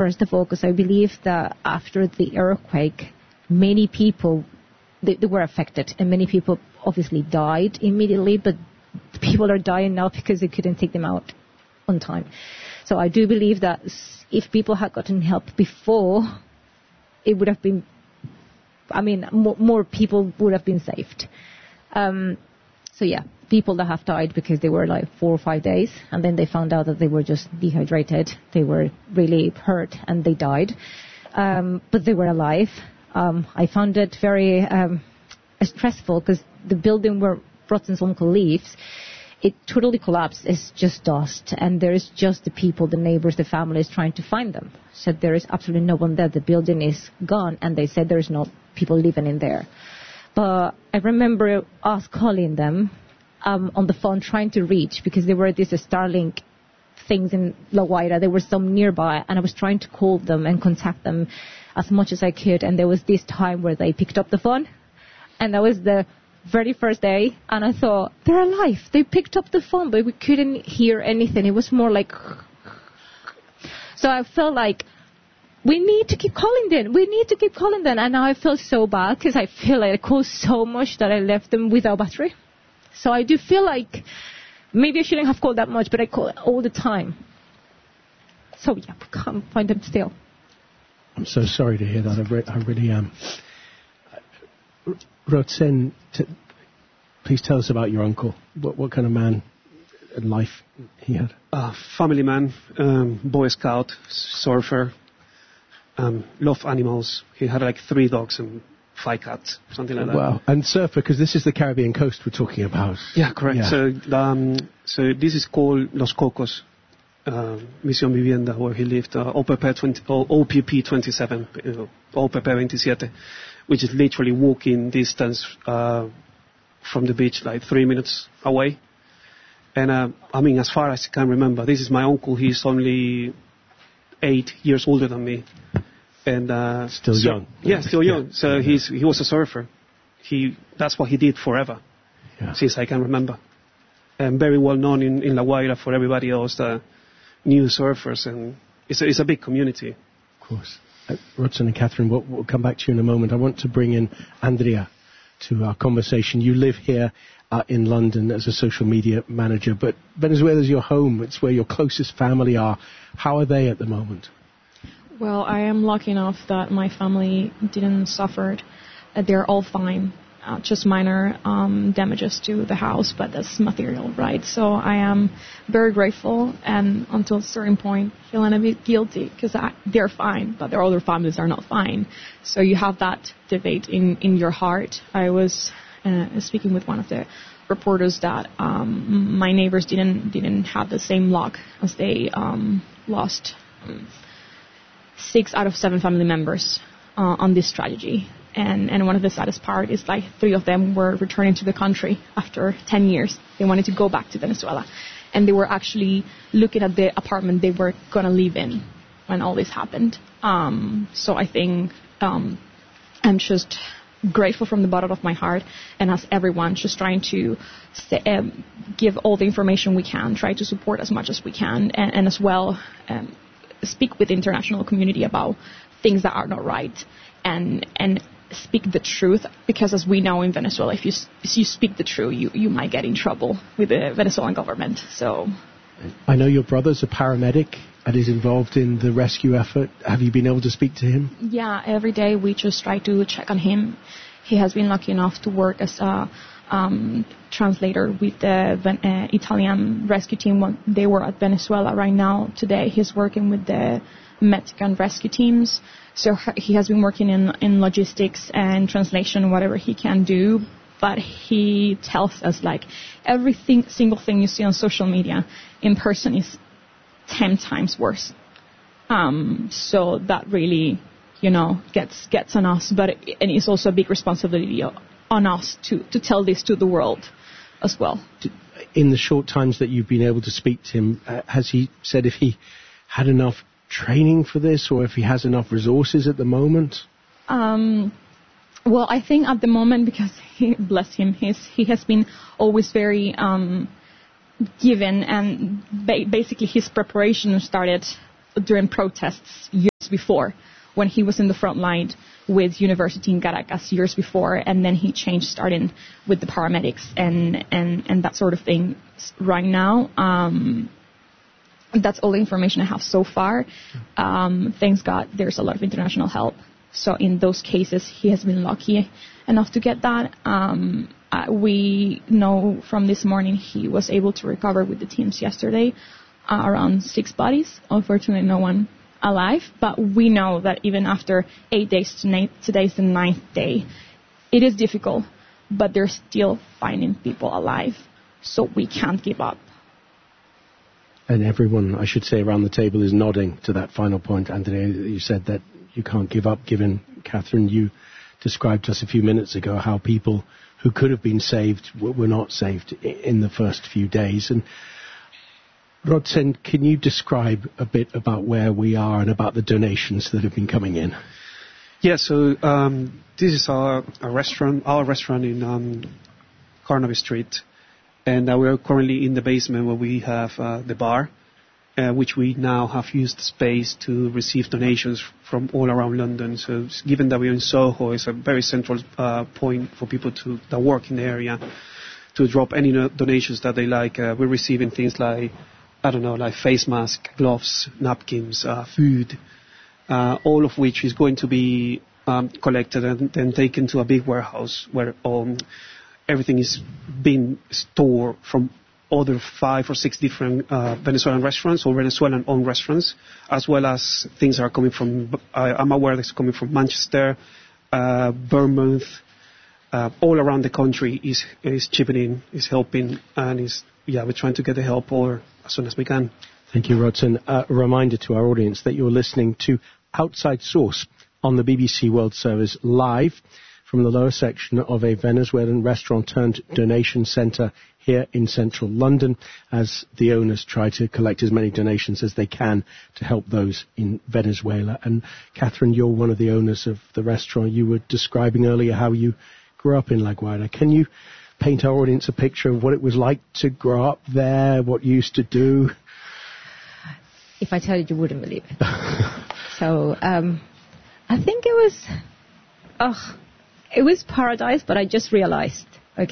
first of all, because I believe that after the earthquake, many people they were affected, and many people obviously died immediately, but people are dying now because they couldn't take them out on time. So I do believe that if people had gotten help before, it would have been, more people would have been saved. So yeah, people that have died because they were like 4 or 5 days, and then they found out that they were just dehydrated, they were really hurt, and they died. But they were alive. I found it very stressful because the building where Brotsen's uncle lives, it totally collapsed. It's just dust, and there is just the people, the neighbors, the families trying to find them. So there is absolutely no one there. The building is gone, and they said there is no people living in there. But I remember us calling them on the phone, trying to reach, because there were these Starlink things in La Guaira. There were some nearby, and I was trying to call them and contact them as much as I could. And there was this time where they picked up the phone, and that was the very first day, and I thought, they're alive. They picked up the phone, but we couldn't hear anything. It was more like... So I felt like, we need to keep calling them. We need to keep calling them. And now I feel so bad because I feel like I called so much that I left them without battery. So I do feel like maybe I shouldn't have called that much, but I call all the time. So yeah, we can't find them still. I'm so sorry to hear that. I really am. Brotsen, please tell us about your uncle. What kind of man in life he had? Family man, Boy Scout, surfer, loved animals. He had like 3 dogs and 5 cats, something like that. Wow. And surfer, because this is the Caribbean coast we're talking about. Yeah, correct. Yeah. So this is called Los Cocos, Misión Vivienda, where he lived, OPP 27, OPP 27, which is literally walking distance from the beach, like 3 minutes away. And as far as I can remember, this is my uncle. He's only 8 years older than me, and still young. Yeah, still young. So he was a surfer. That's what he did forever, since I can remember, and very well known in La Guaira for everybody else, the new surfers, and it's a big community. Of course. Brotsen and Catherine, we'll come back to you in a moment. I want to bring in Andrea to our conversation. You live here in London as a social media manager, but Venezuela is your home. It's where your closest family are. How are they at the moment? Well, I am lucky enough that my family didn't suffer. They're all fine. Just minor damages to the house, but that's material, right? So I am very grateful, and until a certain point, feeling a bit guilty because they're fine, but their other families are not fine. So you have that debate in your heart. I was speaking with one of the reporters that my neighbors didn't have the same luck as they lost 6 out of 7 family members on this tragedy. And one of the saddest part is like 3 of them were returning to the country after 10 years. They wanted to go back to Venezuela. And they were actually looking at the apartment they were going to live in when all this happened. So I think I'm just grateful from the bottom of my heart, and as everyone, just trying to give all the information we can, try to support as much as we can, and as well speak with the international community about things that are not right, and speak the truth, because as we know in Venezuela, if you speak the truth, you might get in trouble with the Venezuelan government. So I know your brother's a paramedic and is involved in the rescue effort. Have you been able to speak to him? Yeah, every day we just try to check on him. He has been lucky enough to work as a translator with the Italian rescue team when they were at Venezuela. Right now, today, he's working with the Mexican rescue teams. So he has been working in logistics and translation, whatever he can do. But he tells us, like, every single thing you see on social media in person is 10 times worse. So that really, gets on us. And it's also a big responsibility on us to tell this to the world as well. In the short times that you've been able to speak to him, has he said if he had enough training for this, or if he has enough resources at the moment? Well, I think at the moment, because bless him, he has been always very given, and basically his preparation started during protests years before, when he was in the front line with University in Caracas years before, and then he changed, starting with the paramedics and that sort of thing. Right now, that's all the information I have so far. Thanks God, there's a lot of international help. So in those cases, he has been lucky enough to get that. We know from this morning he was able to recover with the teams yesterday around 6 bodies. Unfortunately, no one alive. But we know that even after 8 days, today is the 9th day, it is difficult, but they're still finding people alive. So we can't give up. And everyone, I should say, around the table is nodding to that final point. Andrea, you said that you can't give up, given, Catherine, you described to us a few minutes ago how people who could have been saved were not saved in the first few days. And Rodson, can you describe a bit about where we are and about the donations that have been coming in? Yeah, so this is our restaurant in Carnaby Street. And we are currently in the basement where we have the bar, which we now have used the space to receive donations from all around London. So given that we're in Soho, it's a very central point for people that work in the area to drop any donations that they like. We're receiving things like, like face masks, gloves, napkins, food, all of which is going to be collected and then taken to a big warehouse where everything is being stored from other 5 or 6 different Venezuelan restaurants or Venezuelan-owned restaurants, as well as things that are coming from, I'm aware that's coming from Manchester, Bournemouth, all around the country is chipping in, is helping, and we're trying to get the help as soon as we can. Thank you, Rodson. A reminder to our audience that you're listening to Outside Source on the BBC World Service live from the lower section of a Venezuelan restaurant-turned-donation centre here in central London, as the owners try to collect as many donations as they can to help those in Venezuela. And Catherine, you're one of the owners of the restaurant. You were describing earlier how you grew up in La Guaira. Can you paint our audience a picture of what it was like to grow up there, what you used to do? If I tell you, you wouldn't believe it. So I think it was paradise, but I just realized,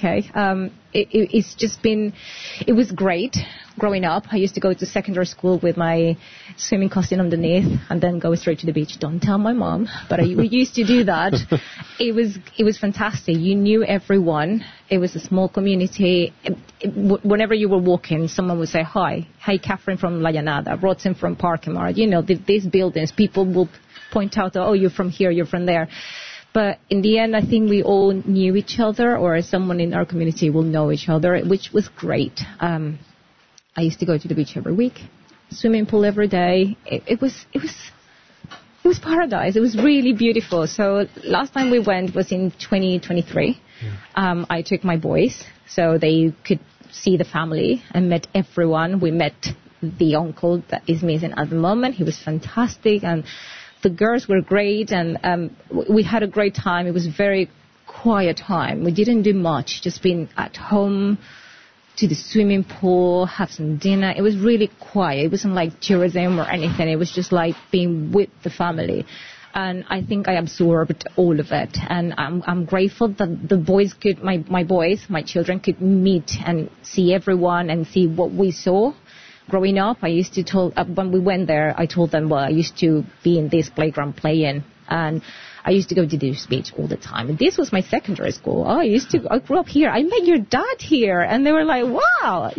it was great growing up. I used to go to secondary school with my swimming costume underneath and then go straight to the beach. Don't tell my mom, but we used to do that. It was fantastic. You knew everyone. It was a small community. Whenever you were walking, someone would say, hi, Catherine from La Llanada, Rodson from Parkemar. These buildings, people will point out, oh, you're from here, you're from there. But in the end, I think we all knew each other, or someone in our community will know each other, which was great. I used to go to the beach every week, swimming pool every day. It was paradise. It was really beautiful. So last time we went was in 2023. Yeah. I took my boys so they could see the family and met everyone. We met the uncle that is missing at the moment. He was fantastic, and the girls were great, and we had a great time. It was a very quiet time. We didn't do much, just being at home, to the swimming pool, have some dinner. It was really quiet. It wasn't like tourism or anything. It was just like being with the family. And I think I absorbed all of it. And I'm grateful that the boys could, my children could meet and see everyone and see what we saw. Growing up, I used to when we went there, I told them, well, I used to be in this playground playing, and I used to go to this beach all the time. And this was my secondary school. I grew up here. I met your dad here. And they were like, wow,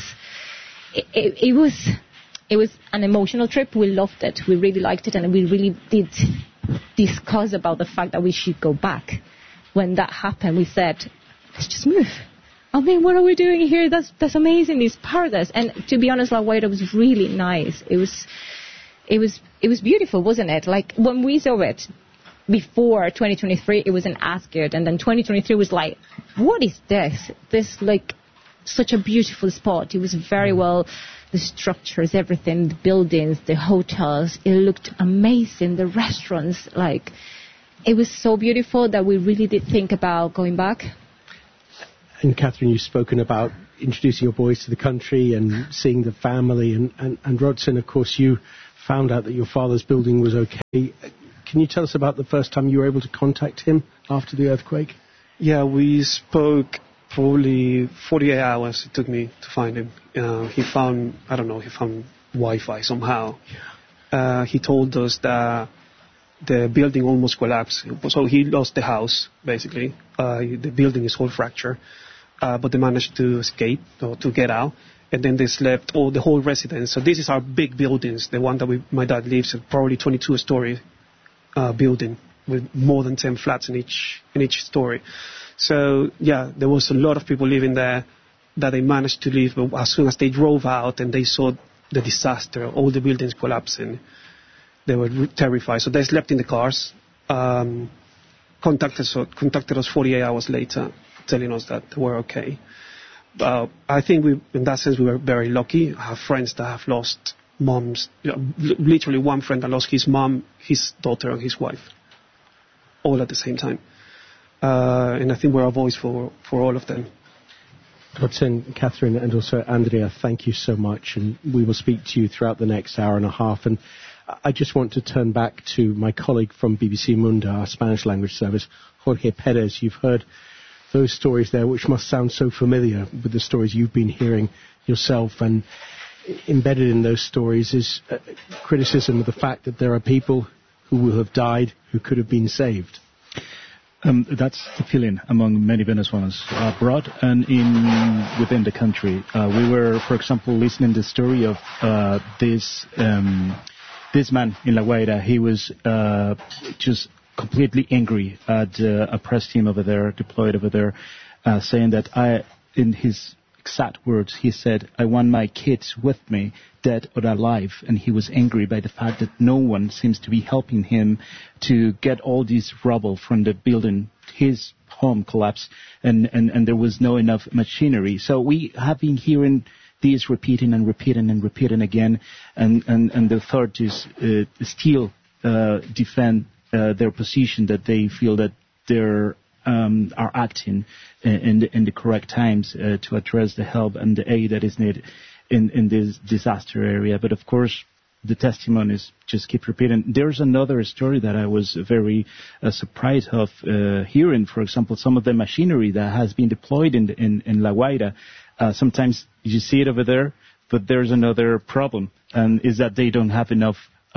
it was an emotional trip. We loved it. We really liked it. And we really did discuss about the fact that we should go back. When that happened, we said, let's just move. I mean, what are we doing here? That's amazing. It's paradise. And to be honest, La Guaira was really nice. It was beautiful, wasn't it? Like when we saw it before 2023, it wasn't as good. And then 2023 was like, what is this? This like such a beautiful spot. It was very well, the structures, everything, the buildings, the hotels. It looked amazing. The restaurants, like it was so beautiful that we really did think about going back. And Catherine, you've spoken about introducing your boys to the country and seeing the family. And Rodson, of course, you found out that your father's building was okay. Can you tell us about the first time you were able to contact him after the earthquake? Yeah, we spoke probably 48 hours it took me to find him. He found Wi-Fi somehow. He told us that the building almost collapsed. So he lost the house, basically. The building is all fractured. But they managed to escape or to get out. And then they slept, the whole residence. So this is our big buildings. The one that my dad lives in, probably 22-story building with more than 10 flats in each story. So, yeah, there was a lot of people living there that they managed to leave. But as soon as they drove out and they saw the disaster, all the buildings collapsing, they were terrified. So they slept in the cars, contacted us 48 hours later, telling us that they were okay. I think in that sense, we were very lucky. I have friends that have lost moms. Literally one friend that lost his mom, his daughter, and his wife, all at the same time. And I think we're a voice for all of them. Roxanne, Catherine, and also Andrea, thank you so much. And we will speak to you throughout the next hour and a half. And I just want to turn back to my colleague from BBC Mundo, our Spanish language service, Jorge Perez. You've heard those stories there, which must sound so familiar with the stories you've been hearing yourself. And embedded in those stories is criticism of the fact that there are people who will have died who could have been saved. That's the feeling among many Venezuelans abroad and within the country. We were, for example, listening to the story of this man in La Guaira. He was just completely angry at a press team over there, deployed over there, saying that in his exact words, he said, "I want my kids with me, dead or alive." And he was angry by the fact that no one seems to be helping him to get all this rubble from the building. His home collapsed, and there was no enough machinery. So we have been hearing these repeating again, and the authorities still defend their position that they feel that they're are acting in the correct times to address the help and the aid that is needed in this disaster area. But of course, the testimonies just keep repeating. There's another story that I was very surprised of hearing. For example, some of the machinery that has been deployed in La Guaira. Sometimes you see it over there, but there's another problem, and is that they don't have enough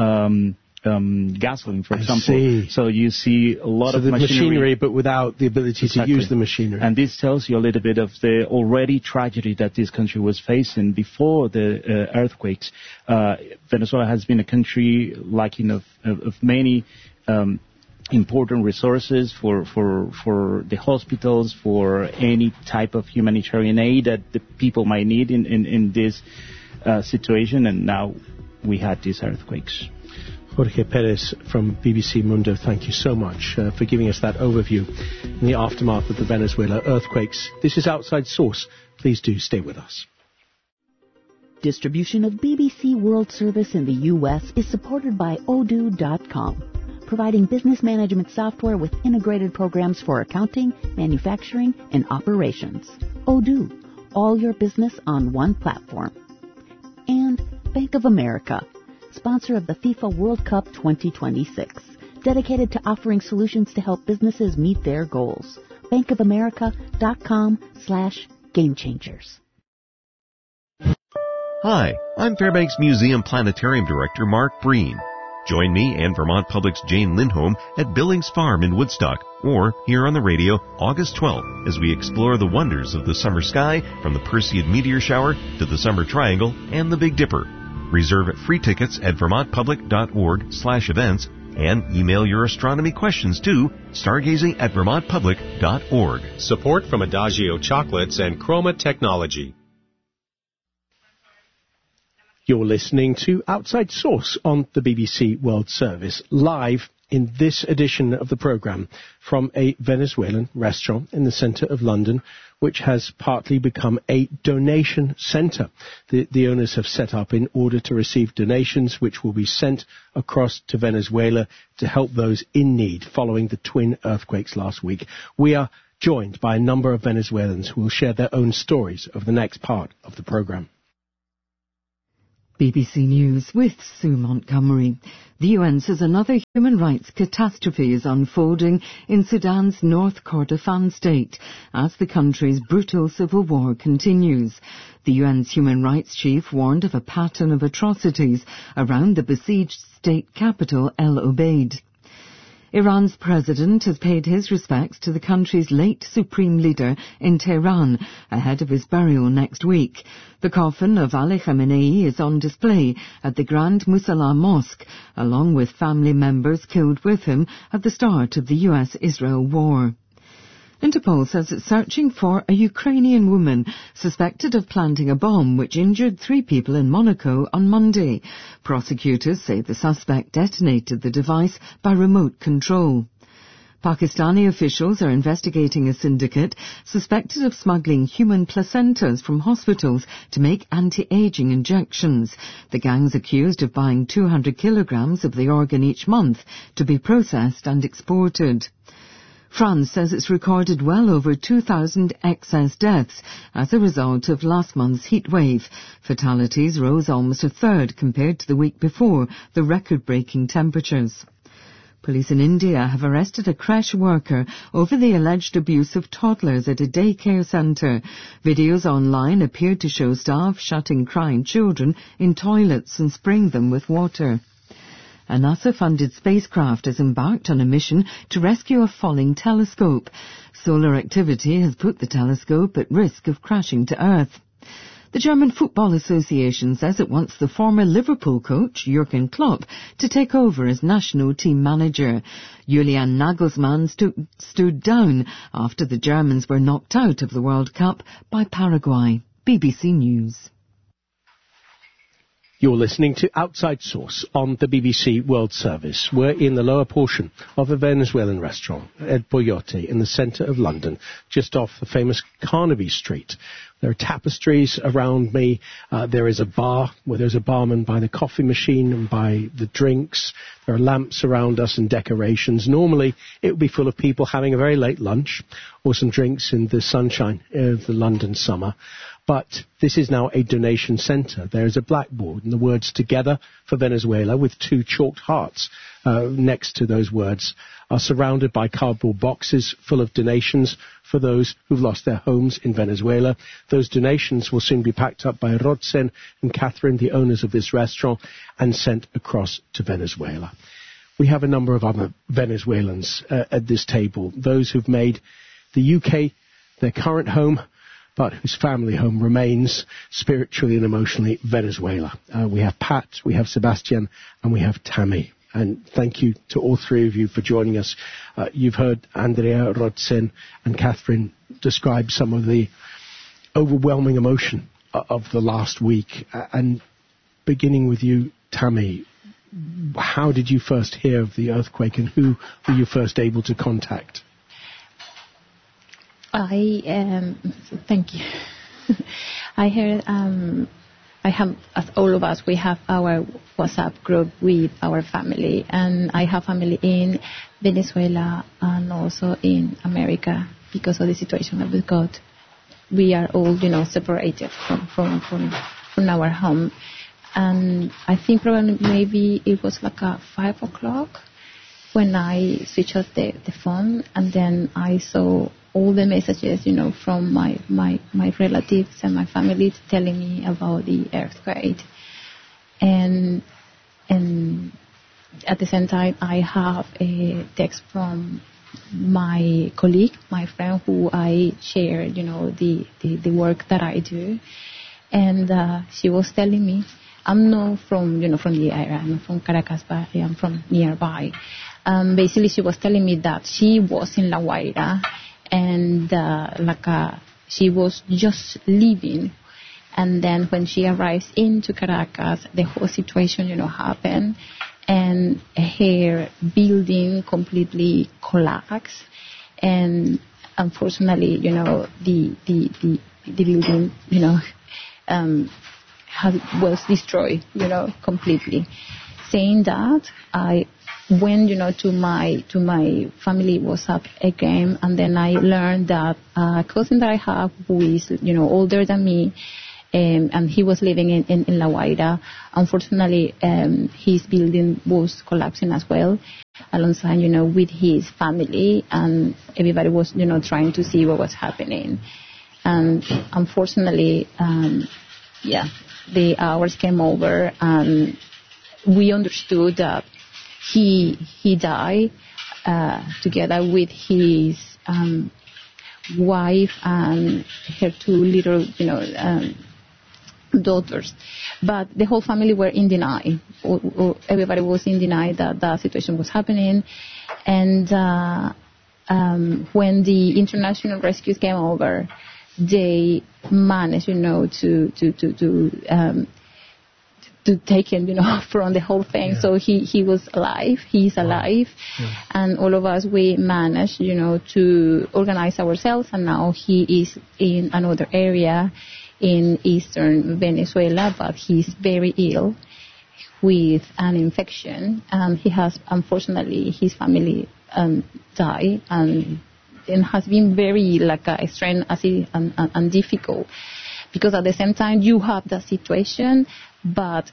gasoline, for example. So you see a lot of machinery, but without the ability to use the machinery. And this tells you a little bit of the already tragedy that this country was facing before the earthquakes. Venezuela has been a country lacking of many important resources for the hospitals, for any type of humanitarian aid that the people might need in this situation, and now we had these earthquakes. Jorge Perez from BBC Mundo, thank you so much for giving us that overview in the aftermath of the Venezuela earthquakes. This is Outside Source. Please do stay with us. Distribution of BBC World Service in the U.S. is supported by Odoo.com, providing business management software with integrated programs for accounting, manufacturing, and operations. Odoo, all your business on one platform. And Bank of America, sponsor of the FIFA World Cup 2026, dedicated to offering solutions to help businesses meet their goals. bankofamerica.com/gamechangers. Hi, I'm Fairbanks Museum Planetarium Director Mark Breen. Join me and Vermont Public's Jane Lindholm at Billings Farm in Woodstock, or here on the radio August 12th as we explore the wonders of the summer sky, from the Perseid meteor shower to the Summer Triangle and the Big Dipper. Reserve free tickets at vermontpublic.org/events and email your astronomy questions to stargazing@vermontpublic.org. Support from Adagio Chocolates and Chroma Technology. You're listening to Outside Source on the BBC World Service, live in this edition of the programme from a Venezuelan restaurant in the centre of London, which has partly become a donation centre. The owners have set up in order to receive donations which will be sent across to Venezuela to help those in need following the twin earthquakes last week. We are joined by a number of Venezuelans who will share their own stories over the next part of the programme. BBC News with Sue Montgomery. The UN says another human rights catastrophe is unfolding in Sudan's North Kordofan state as the country's brutal civil war continues. The UN's human rights chief warned of a pattern of atrocities around the besieged state capital El Obeid. Iran's president has paid his respects to the country's late supreme leader in Tehran ahead of his burial next week. The coffin of Ali Khamenei is on display at the Grand Musalla Mosque, along with family members killed with him at the start of the US-Israel war. Interpol says it's searching for a Ukrainian woman suspected of planting a bomb which injured 3 people in Monaco on Monday. Prosecutors say the suspect detonated the device by remote control. Pakistani officials are investigating a syndicate suspected of smuggling human placentas from hospitals to make anti-aging injections. The gang's accused of buying 200 kilograms of the organ each month to be processed and exported. France says it's recorded well over 2,000 excess deaths as a result of last month's heat wave. Fatalities rose almost a third compared to the week before the record-breaking temperatures. Police in India have arrested a creche worker over the alleged abuse of toddlers at a daycare centre. Videos online appeared to show staff shutting crying children in toilets and spraying them with water. A NASA-funded spacecraft has embarked on a mission to rescue a falling telescope. Solar activity has put the telescope at risk of crashing to Earth. The German Football Association says it wants the former Liverpool coach, Jurgen Klopp, to take over as national team manager. Julian Nagelsmann stood down after the Germans were knocked out of the World Cup by Paraguay. BBC News. You're listening to Outside Source on the BBC World Service. We're in the lower portion of a Venezuelan restaurant, El Pollote, in the centre of London, just off the famous Carnaby Street. There are tapestries around me. There is a bar where there's a barman by the coffee machine and by the drinks. There are lamps around us and decorations. Normally, it would be full of people having a very late lunch or some drinks in the sunshine of the London summer. But this is now a donation centre. There is a blackboard and the words "Together for Venezuela" with 2 chalked hearts next to those words are surrounded by cardboard boxes full of donations for those who've lost their homes in Venezuela. Those donations will soon be packed up by Rodsen and Catherine, the owners of this restaurant, and sent across to Venezuela. We have a number of other Venezuelans at this table, those who've made the UK their current home, but whose family home remains spiritually and emotionally Venezuela. We have Pat, we have Sebastian, and we have Tammy. And thank you to all 3 of you for joining us. You've heard Andrea, Rodsen, and Catherine describe some of the overwhelming emotion of the last week. And beginning with you, Tammy, how did you first hear of the earthquake and who were you first able to contact? Thank you. I heard, I have, as all of us, we have our WhatsApp group with our family, and I have family in Venezuela and also in America because of the situation that we've got. We are all, separated from our home. And I think probably maybe it was like 5 o'clock when I switched off the phone, and then I saw all the messages, from my relatives and my family telling me about the earthquake. And at the same time, I have a text from my colleague, my friend, who I share, the work that I do. And she was telling me, I'm not from, from the area, I'm from Caracas, but I am from nearby. Basically, she was telling me that she was in La Guaira, and she was just leaving, and then when she arrives into Caracas, the whole situation, happened, and her building completely collapsed, and unfortunately, the building, was destroyed, completely. Saying that, I went, to my family WhatsApp again, and then I learned that a cousin that I have who is, older than me, and he was living in La Guaira. Unfortunately, his building was collapsing as well, alongside, with his family, and everybody was, trying to see what was happening. And unfortunately, the hours came over, and we understood that he died together with his wife and her two little, daughters. But the whole family were in denial. Everybody was in denial that that situation was happening. And when the international rescues came over, they managed, to take him, from the whole thing. Yeah. So he was alive. He's alive. Yeah. And all of us, we managed, to organize ourselves. And now he is in another area in eastern Venezuela, but he's very ill with an infection. And he has, unfortunately, his family died. And it has been very, strange and difficult. Because at the same time, you have that situation, but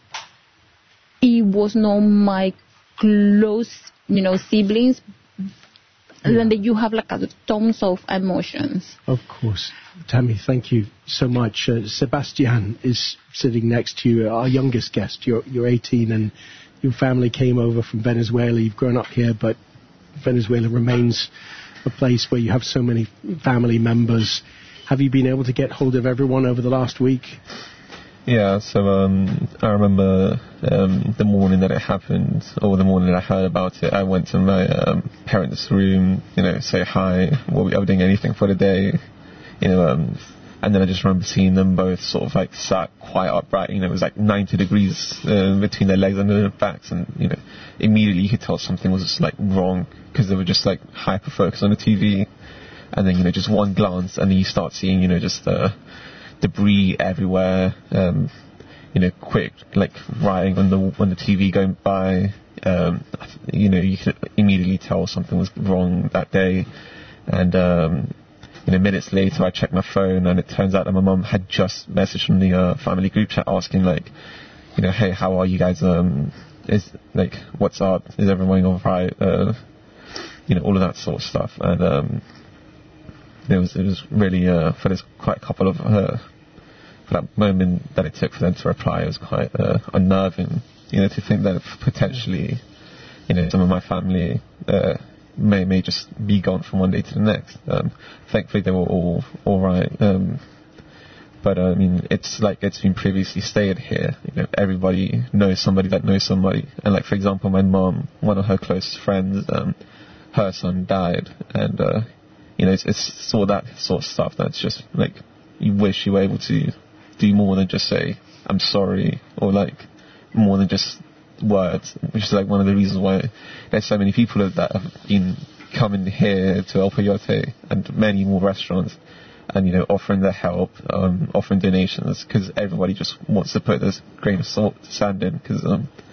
it was not my close, siblings. Yeah. And then you have tons of emotions. Of course. Tammy, thank you so much. Sebastian is sitting next to you, our youngest guest. You're 18 and your family came over from Venezuela. You've grown up here, but Venezuela remains a place where you have so many family members. Have you been able to get hold of everyone over the last week? Yeah, so I remember the morning that it happened, or the morning that I heard about it, I went to my parents' room, say hi, were we doing anything for the day, and then I just remember seeing them both sort of sat quite upright, it was 90 degrees between their legs and their backs, and immediately you could tell something was just wrong, because they were just hyper focused on the TV, and then just one glance, and then you start seeing just debris everywhere, quick writing on the TV going by, you could immediately tell something was wrong that day, and minutes later I checked my phone and it turns out that my mum had just messaged from the family group chat asking hey, how are you guys, is what's up, is everyone all right, all of that sort of stuff, and it was really for this quite a couple of for that moment that it took for them to reply, it was quite unnerving, to think that potentially some of my family may just be gone from one day to the next. Thankfully they were all right, but I mean it's it's been previously stated here, everybody knows somebody that knows somebody, and for example my mom, one of her closest friends, her son died, and it's sort of that sort of stuff that's just you wish you were able to do more than just say I'm sorry, or more than just words, which is one of the reasons why there's so many people that have been coming here to El Peyote and many more restaurants, and offering their help, offering donations, because everybody just wants to put this grain of sand in, because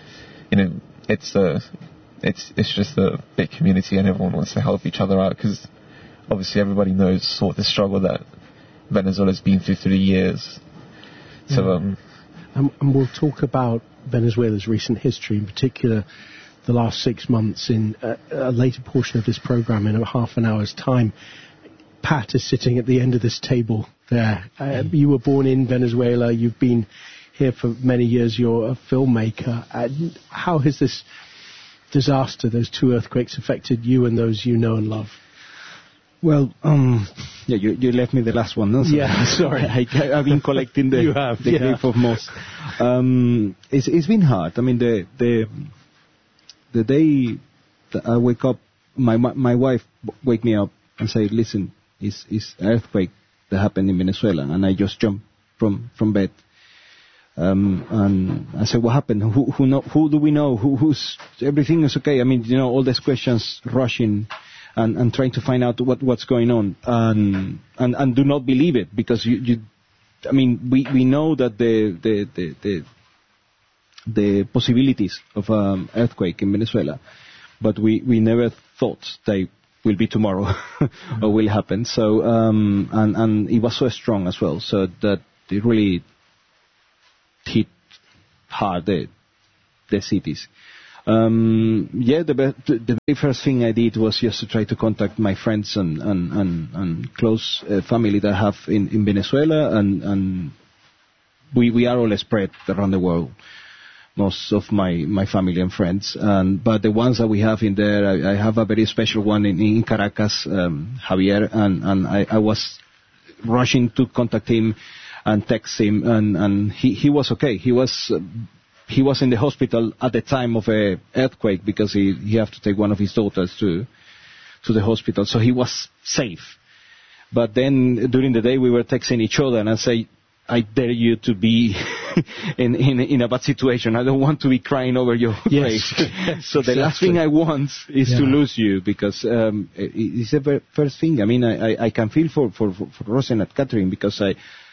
it's just a big community and everyone wants to help each other out, because obviously everybody knows sort of the struggle that Venezuela's been through the years. So, and we'll talk about Venezuela's recent history, in particular the last 6 months, in a later portion of this program in a half an hour's time. Pat is sitting at the end of this table there. You were born in Venezuela. You've been here for many years. You're a filmmaker. How has this disaster, those two earthquakes, affected you and those you know and love? Well, you left me the last one, no? So yeah, sorry. I've been collecting the grief of most. It's been hard. I mean, the day that I wake up, my wife wake me up and say, listen, it's an earthquake that happened in Venezuela, and I just jumped from bed. And I said, what happened? Who do we know? Who's everything is okay? I mean, all these questions rushing. And trying to find out what's going on, and do not believe it, because I mean we know that the possibilities of earthquake in Venezuela, but we never thought they will be tomorrow or will happen. So and it was so strong as well, so that it really hit hard the cities. The very first thing I did was just to try to contact my friends and close family that I have in Venezuela, and we are all spread around the world. Most of my family and friends, but the ones that we have in there, I have a very special one in Caracas, Javier, and I was rushing to contact him and text him, and he was okay. He was in the hospital at the time of a earthquake because he had to take one of his daughters to the hospital, so he was safe. But then during the day we were texting each other, and I say, I dare you to be in a bad situation. I don't want to be crying over your grave. So the last thing I want is to lose you, because it's the first thing. I mean, I can feel for Rosa and Catherine, because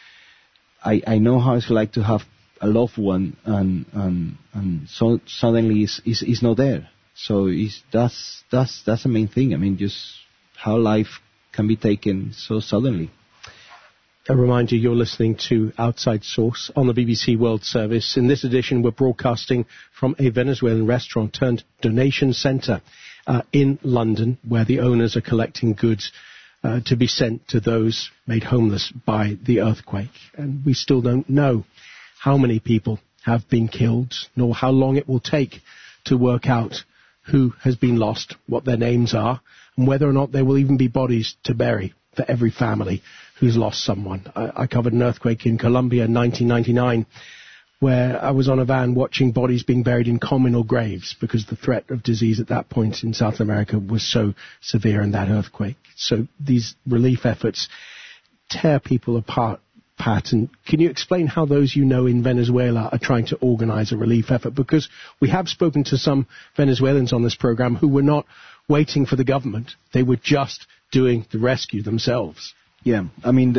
I know how it's like to have a loved one and so suddenly is not there. So that's the main thing. I mean, just how life can be taken so suddenly. A reminder, you're listening to Outside Source on the BBC World Service. In this edition, we're broadcasting from a Venezuelan restaurant turned donation centre in London, where the owners are collecting goods to be sent to those made homeless by the earthquake. And we still don't know how many people have been killed, nor how long it will take to work out who has been lost, what their names are, and whether or not there will even be bodies to bury for every family who's lost someone. I covered an earthquake in Colombia in 1999, where I was on a van watching bodies being buried in communal graves because the threat of disease at that point in South America was so severe in that earthquake. So these relief efforts tear people apart, Pat. And can you explain how those you know in Venezuela are trying to organize a relief effort? Because we have spoken to some Venezuelans on this program who were not waiting for the government. They were just doing the rescue themselves. Yeah, I mean,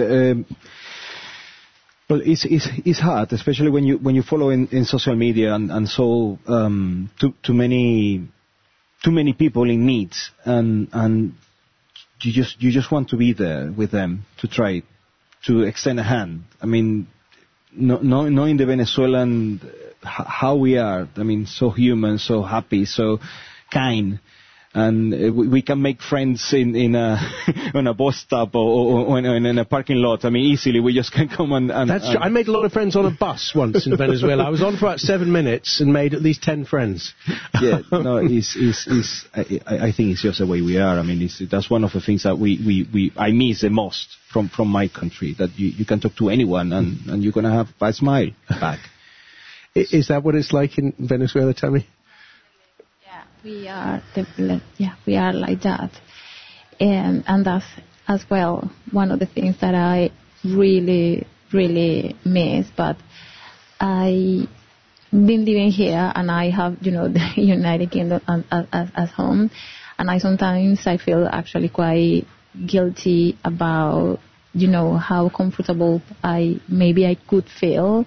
well, it's hard, especially when you follow in social media and so too many people in need, and you just want to be there with them to try to extend a hand. I mean, knowing the Venezuelan how we are, I mean, so human, so happy, so kind. And we can make friends in on a bus stop or in a parking lot. I mean, easily we just can come and that's true. I made a lot of friends on a bus once in Venezuela. I was on for about 7 minutes and made at least 10 friends. Yeah, no, I think it's just the way we are. I mean, that's one of the things that I miss the most from my country. That you can talk to anyone and you're gonna have a smile back. Is that what it's like in Venezuela, Tammy? We are like that, and that's as well one of the things that I really miss. But I been living here, and I have the United Kingdom as home, and sometimes I feel actually quite guilty about how comfortable I could feel,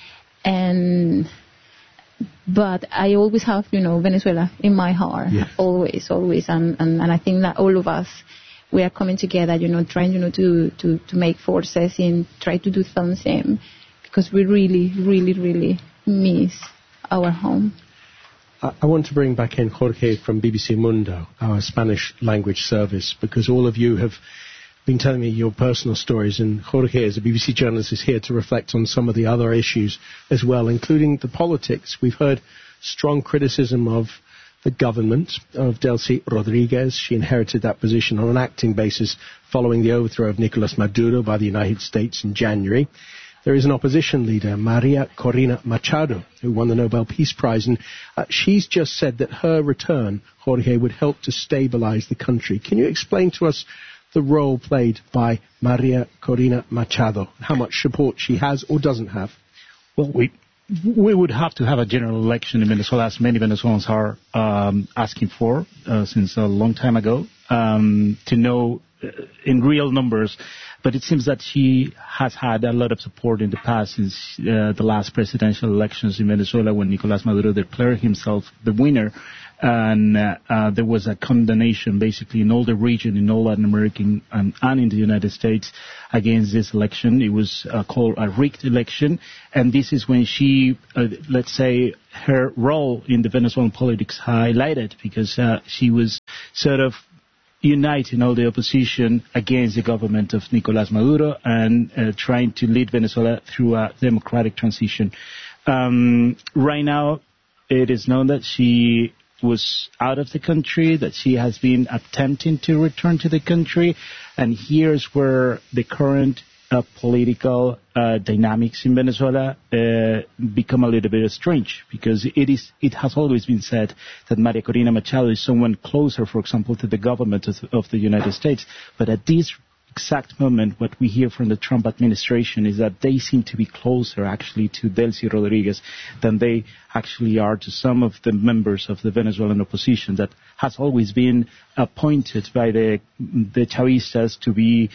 but I always have, Venezuela in my heart, always, and I think that all of us, we are coming together, trying, to make forces and try to do something, because we really miss our home. I want to bring back in Jorge from BBC Mundo, our Spanish language service, because all of you have been telling me your personal stories, and Jorge, as a BBC journalist, is here to reflect on some of the other issues as well, including the politics. We've heard strong criticism of the government of Delcy Rodriguez. She inherited that position on an acting basis following the overthrow of Nicolas Maduro by the United States in January. There is an opposition leader, Maria Corina Machado, who won the Nobel Peace Prize, and she's just said that her return, Jorge, would help to stabilize the country. Can you explain to us the role played by Maria Corina Machado, how much support she has or doesn't have? Well, we would have to have a general election in Venezuela, as many Venezuelans are asking for since a long time ago, to know in real numbers. But it seems that she has had a lot of support in the past, since the last presidential elections in Venezuela, when Nicolas Maduro declared himself the winner. and there was a condemnation basically in all the region, in all Latin America and in the United States against this election. It was called a rigged election, and this is when she, let's say, her role in the Venezuelan politics highlighted, because she was sort of uniting all the opposition against the government of Nicolás Maduro and trying to lead Venezuela through a democratic transition. Right now, it is known that she was out of the country, that she has been attempting to return to the country, and here's where the current political dynamics in Venezuela become a little bit strange, because it has always been said that Maria Corina Machado is someone closer, for example, to the government of the United States, but at this exact moment, what we hear from the Trump administration is that they seem to be closer actually to Delcy Rodriguez than they actually are to some of the members of the Venezuelan opposition that has always been appointed by the Chavistas to be,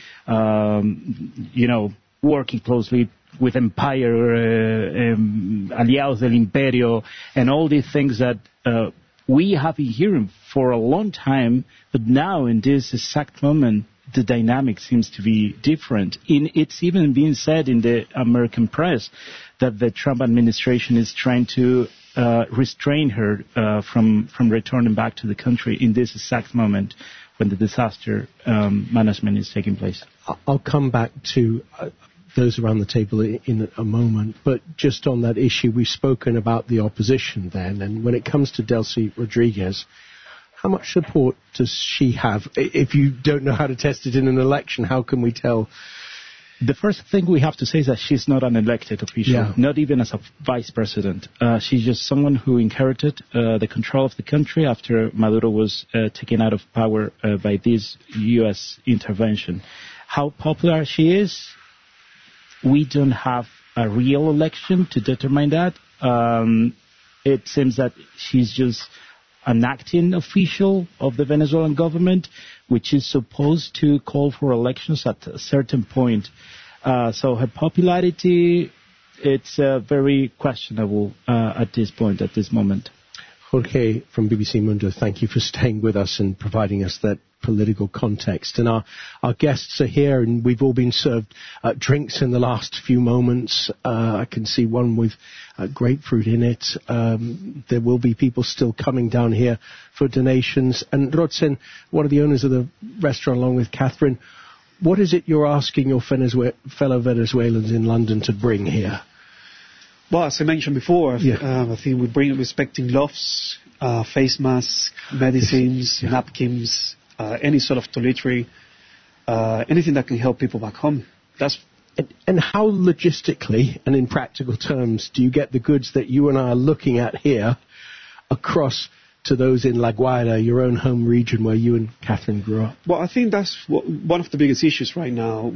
working closely with Empire, Aliados del Imperio, and all these things that we have been hearing for a long time, but now in this exact moment, the dynamic seems to be different. It's even being said in the American press that the Trump administration is trying to restrain her from returning back to the country in this exact moment when the disaster management is taking place. I'll come back to those around the table in a moment, but just on that issue, we've spoken about the opposition then, and when it comes to Delcy Rodriguez, how much support does she have? If you don't know how to test it in an election, how can we tell? The first thing we have to say is that she's not an elected official, not even as a vice president. She's just someone who inherited the control of the country after Maduro was taken out of power by this U.S. intervention. How popular she is, we don't have a real election to determine that. It seems that she's just an acting official of the Venezuelan government, which is supposed to call for elections at a certain point. So her popularity, it's very questionable at this point, at this moment. Jorge from BBC Mundo, thank you for staying with us and providing us that political context. And our guests are here, and we've all been served drinks in the last few moments. I can see one with grapefruit in it. There will be people still coming down here for donations. And Rotzen, one of the owners of the restaurant, along with Catherine, what is it you're asking your fellow Venezuelans in London to bring here? Well, as I mentioned before, I think we bring respecting gloves, face masks, medicines, napkins, any sort of toiletry, anything that can help people back home. And how logistically and in practical terms do you get the goods that you and I are looking at here across to those in La Guaira, your own home region where you and Catherine grew up? Well, I think that's one of the biggest issues right now.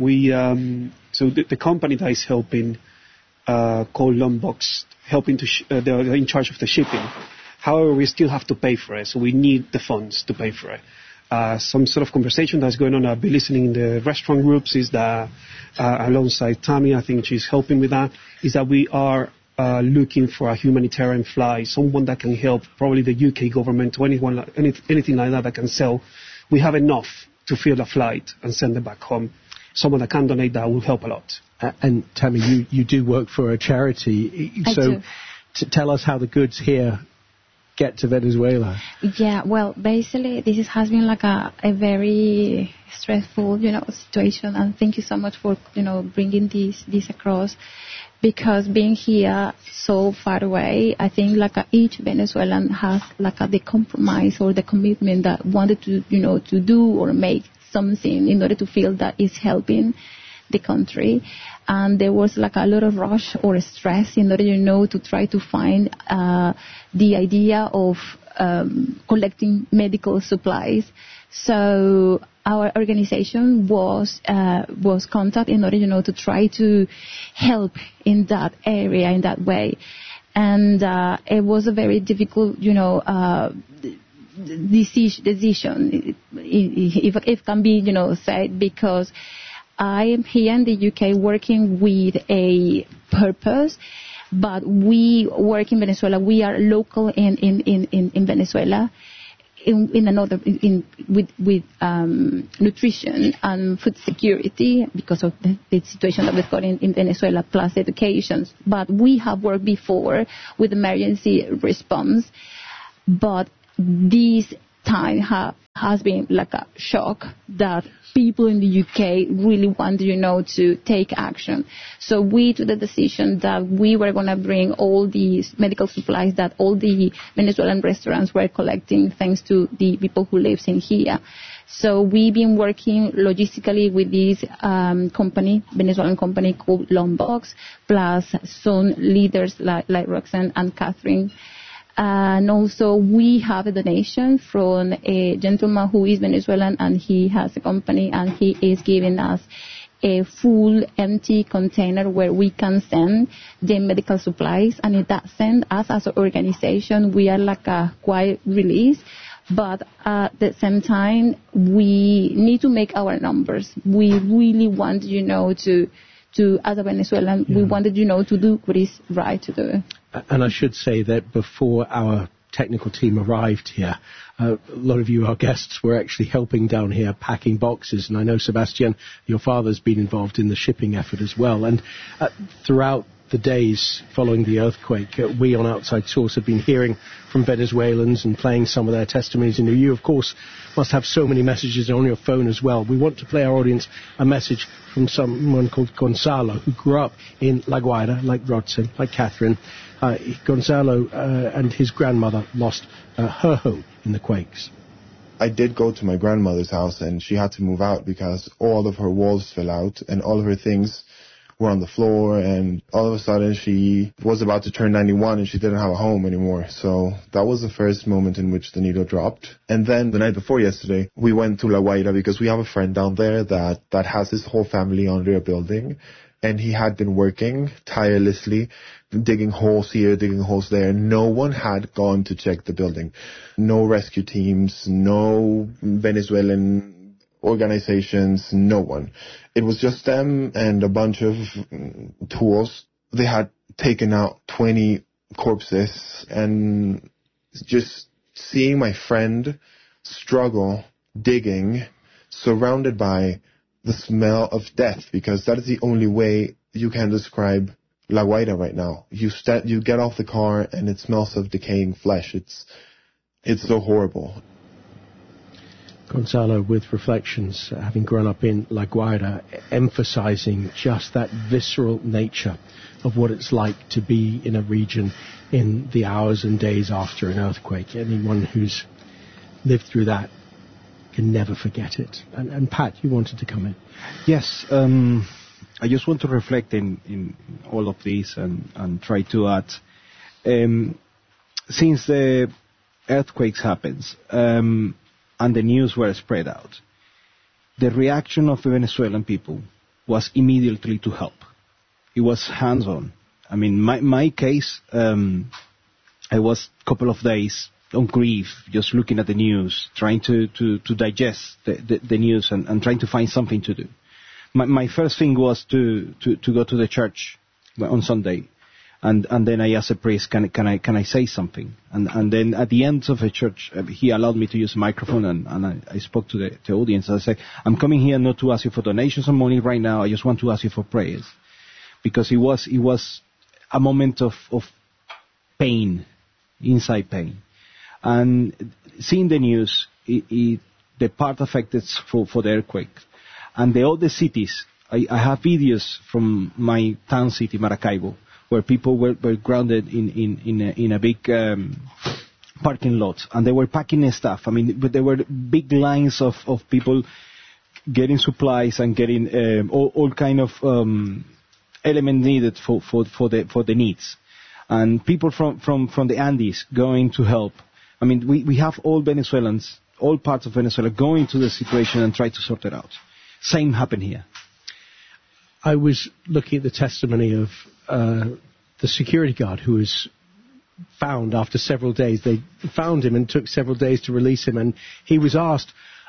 So the company that is helping, called Lombok, they're in charge of the shipping. However, we still have to pay for it, so we need the funds to pay for it. Some sort of conversation that's going on, I've been listening in the restaurant groups, is that alongside Tammy, I think she's helping with that, is that we are looking for a humanitarian flight, someone that can help, probably the UK government or anything like that can sell. We have enough to fill a flight and send them back home. Someone that can donate that will help a lot. And Tammy, you do work for a charity, so tell us how the goods here get to Venezuela. Yeah, well, basically, this has been like a very stressful, situation, and thank you so much for, bringing this across, because being here so far away, I think each Venezuelan has the compromise or the commitment that wanted to, to do or make something in order to feel that it's helping the country. And there was a lot of rush or stress in order, to try to find the idea of collecting medical supplies. So our organization was contacted in order, to try to help in that area, in that way. And it was a very difficult, decision, if it can be, said, because I am here in the UK working with a purpose, but we work in Venezuela. We are local in Venezuela. With nutrition and food security because of the situation that we've got in Venezuela, plus education. But we have worked before with emergency response, but this time has been like a shock that people in the UK really want, to take action. So we took the decision that we were going to bring all these medical supplies that all the Venezuelan restaurants were collecting thanks to the people who live in here. So we've been working logistically with this Venezuelan company called Longbox, plus some leaders like Roxanne and Catherine. And also we have a donation from a gentleman who is Venezuelan, and he has a company, and he is giving us a full empty container where we can send the medical supplies. And in that sense, as an organization, we are like a quiet release. But at the same time, we need to make our numbers. We really want, to as a Venezuelan, we wanted, to do what is right to do. And I should say that before our technical team arrived here, a lot of you, our guests, were actually helping down here packing boxes. And I know, Sebastian, your father's been involved in the shipping effort as well. And throughout the days following the earthquake, we on Outside Source have been hearing from Venezuelans and playing some of their testimonies. And you, of course, must have so many messages on your phone as well. We want to play our audience a message from someone called Gonzalo, who grew up in La Guaira, like Rodson, like Catherine. Gonzalo and his grandmother lost her home in the quakes. I did go to my grandmother's house, and she had to move out because all of her walls fell out and all of her things were on the floor, and all of a sudden she was about to turn 91 and she didn't have a home anymore. So that was the first moment in which the needle dropped. And then the night before yesterday, we went to La Guaira because we have a friend down there that has his whole family under a building, and he had been working tirelessly, digging holes here, digging holes there. No one had gone to check the building. No rescue teams, no Venezuelan organizations, no one. It was just them and a bunch of tools. They had taken out 20 corpses, and just seeing my friend struggle, digging, surrounded by the smell of death, because that is the only way you can describe La Guaira right now. You get off the car and it smells of decaying flesh. It's so horrible. Gonzalo, with reflections, having grown up in La Guaira, emphasizing just that visceral nature of what it's like to be in a region in the hours and days after an earthquake. Anyone who's lived through that can never forget it. And Pat, you wanted to come in. Yes, I just want to reflect in all of this and try to add. Since the earthquakes happens, and the news were spread out, the reaction of the Venezuelan people was immediately to help. It was hands-on. I mean, my case, I was a couple of days on grief, just looking at the news, trying to digest the news and trying to find something to do. My first thing was to go to the church on Sunday. And then I asked the priest, can I say something? And then at the end of the church, he allowed me to use a microphone, and I spoke to the audience. I said, I'm coming here not to ask you for donations or money right now. I just want to ask you for prayers. Because it was a moment of pain, inside pain. And seeing the news, the part affected for the earthquake. And the other cities, I have videos from my town city, Maracaibo, where people were grounded in a big parking lot, and they were packing stuff. I mean, but there were big lines of people getting supplies and getting all kind of element needed for the needs, and people from the Andes going to help. I mean, we have all Venezuelans, all parts of Venezuela going to the situation and try to sort it out. Same happened here. I was looking at the testimony of the security guard who was found after several days. They found him and took several days to release him, and he was asked,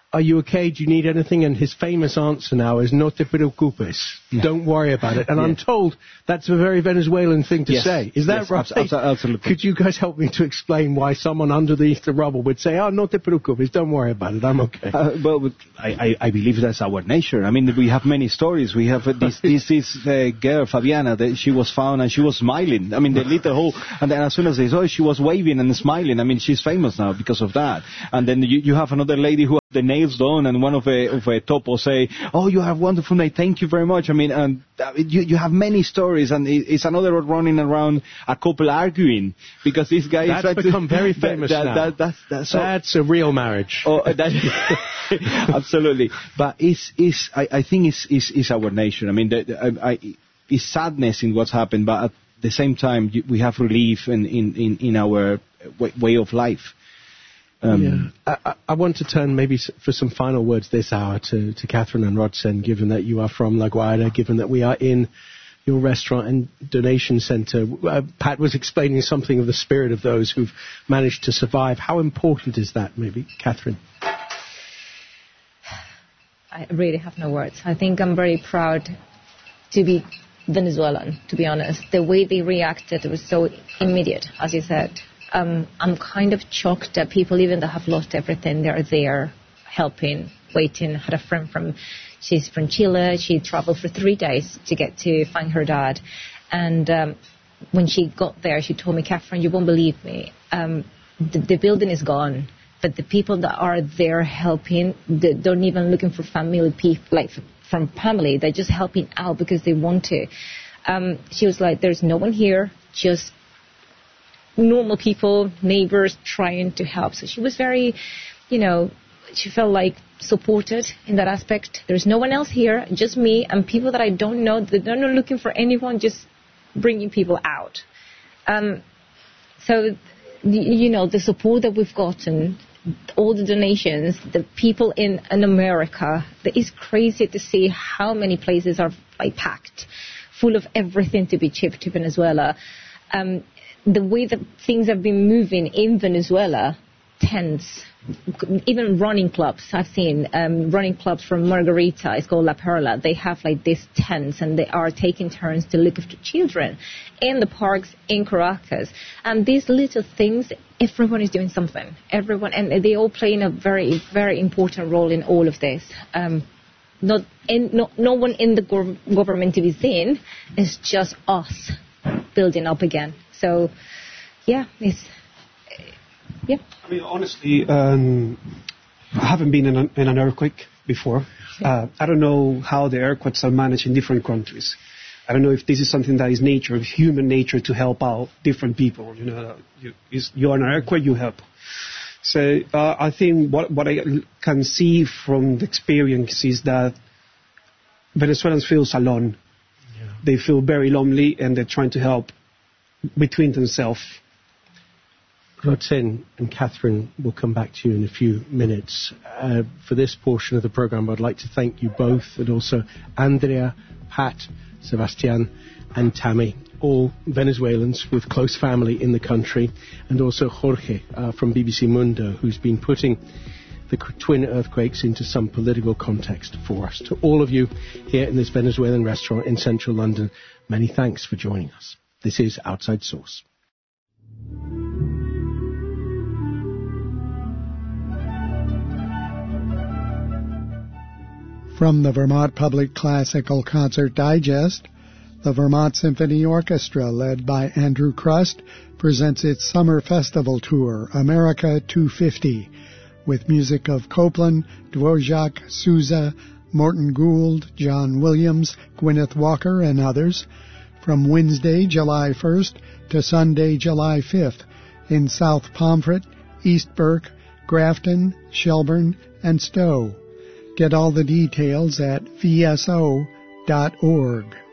are you okay? Do you need anything? And his famous answer now is, no te preocupes. Yeah. Don't worry about it. And I'm told that's a very Venezuelan thing to say. Is that right? Absolutely. Could you guys help me to explain why someone underneath the rubble would say, no te preocupes, don't worry about it, I'm okay? Well, I believe that's our nature. I mean, we have many stories. We have this girl, Fabiana, that she was found and she was smiling. I mean, the little hole, and then as soon as they saw it, she was waving and smiling. I mean, she's famous now because of that. And then you have another lady who the nails done, and one of a topo say, "Oh, you have wonderful nails. Thank you very much." I mean, you have many stories, and it's another running around a couple arguing because this guy that's is become very famous now. That's a real marriage. Oh, absolutely. But I think it's our nature. I mean, it's sadness in what's happened, but at the same time we have relief in our way of life. I want to turn maybe for some final words this hour to Catherine and Rodsen, given that you are from La Guaira, given that we are in your restaurant and donation centre. Pat was explaining something of the spirit of those who've managed to survive. How important is that, maybe, Catherine? I really have no words. I think I'm very proud to be Venezuelan, to be honest. The way they reacted was so immediate, as you said. I'm kind of shocked that people, even that have lost everything, they're there helping, waiting. I had a friend she's from Chile. She traveled for 3 days to get to find her dad. And when she got there, she told me, Catherine, you won't believe me. The building is gone, but the people that are there helping, they're not even looking for family people, like from family. They're just helping out because they want to. She was like, there's no one here, just normal people, neighbors trying to help. So she was very, she felt like supported in that aspect. There's no one else here, just me and people that I don't know. They're not looking for anyone, just bringing people out. So, the support that we've gotten, all the donations, the people in America, it's crazy to see how many places are packed, full of everything to be shipped to Venezuela. The way that things have been moving in Venezuela, tents, even running clubs. I've seen running clubs from Margarita. It's called La Perla. They have these tents, and they are taking turns to look after children in the parks in Caracas. And these little things, everyone is doing something. Everyone, and they all playing a very, very important role in all of this. No one in the government to be seen. It's just us building up again. So, I mean, honestly, I haven't been in an earthquake before. I don't know how the earthquakes are managed in different countries. I don't know if this is something that is nature, human nature, to help out different people. You're in an earthquake, you help. So I think what I can see from the experience is that Venezuelans feel alone. Yeah. They feel very lonely, and they're trying to help between themselves. Rodsen and Catherine will come back to you in a few minutes. For this portion of the programme, I'd like to thank you both, and also Andrea, Pat, Sebastian and Tammy, all Venezuelans with close family in the country, and also Jorge from BBC Mundo, who's been putting the twin earthquakes into some political context for us. To all of you here in this Venezuelan restaurant in central London, many thanks for joining us. This is Outside Source. From the Vermont Public Classical Concert Digest, the Vermont Symphony Orchestra, led by Andrew Crust, presents its summer festival tour, America 250, with music of Copland, Dvorak, Sousa, Morton Gould, John Williams, Gwyneth Walker, and others, from Wednesday, July 1st to Sunday, July 5th, in South Pomfret, East Burke, Grafton, Shelburne, and Stowe. Get all the details at vso.org.